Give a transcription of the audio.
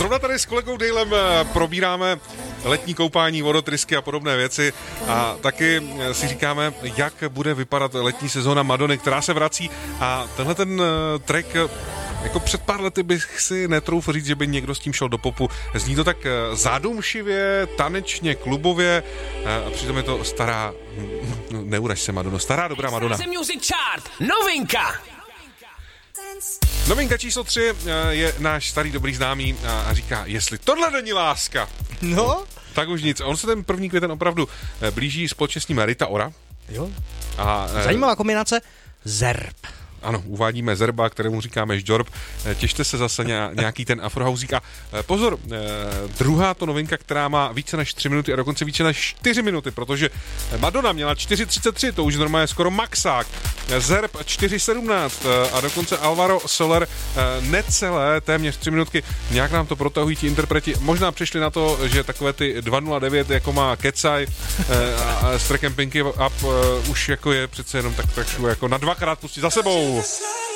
Zrovna tady s kolegou Dalem probíráme letní koupání, vodotrysky a podobné věci a taky si říkáme, jak bude vypadat letní sezóna Madony, která se vrací a tenhle ten track jako před pár lety bych si netroufl říct, že by někdo s tím šel do popu. Zní to tak zádumšivě, tanečně, klubově a přitom je to stará, neuraž se Madono, stará dobrá Madonna. Novinka! Novinka číslo 3 je náš starý dobrý známý a říká, jestli tohle není láska, No? tak už nic. On se ten 1. květen opravdu blíží společně s ním Rita Ora. Jo. A, Zajímavá kombinace. Zerb. Ano, uvádíme Zerba, kterému říkáme žďorb. Těšte se zase nějaký ten afrohausík. A pozor, druhá to novinka, která má více než 3 minuty a dokonce více než 4 minuty, protože Madonna měla 4.33, to už normálně skoro maxák. Zerb 4.17 a dokonce Alvaro Soler necelé, téměř 3 minutky. Nějak nám to protahují ti interpreti. Možná přišli na to, že takové ty 2.09, jako má Kecaj a s trackem Pinky Up už jako je přece jenom tak trošku jako na dvakrát pustit za sebou.